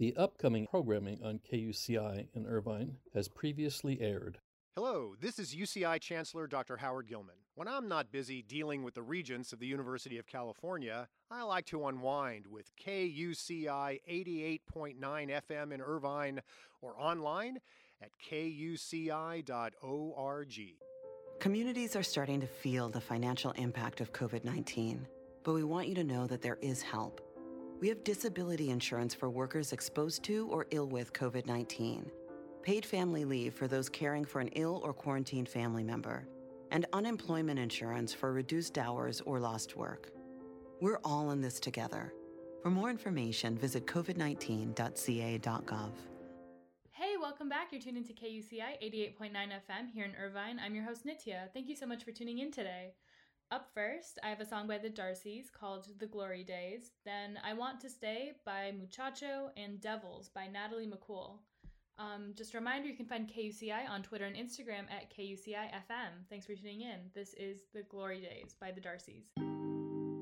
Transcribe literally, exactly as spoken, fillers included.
The upcoming programming on K U C I in Irvine has previously aired. Hello, this is U C I Chancellor Doctor Howard Gilman. When I'm not busy dealing with the regents of the University of California, I like to unwind with K U C I eighty-eight point nine F M in Irvine or online at K U C I dot org. Communities are starting to feel the financial impact of COVID nineteen, but we want you to know that there is help. We have disability insurance for workers exposed to or ill with COVID nineteen, paid family leave for those caring for an ill or quarantined family member, and unemployment insurance for reduced hours or lost work. We're all in this together. For more information, visit covid nineteen dot c a dot gov. Hey, welcome back. You're tuned into K U C I eighty-eight point nine F M here in Irvine. I'm your host, Nitya. Thank you so much for tuning in today. Up first, I have a song by the Darcys called The Glory Days. Then I Want to Stay by Muchacho and Devils by Natalie McCool. Um, just a reminder, you can find K U C I on Twitter and Instagram at K U C I F M. Thanks for tuning in. This is The Glory Days by the Darcys.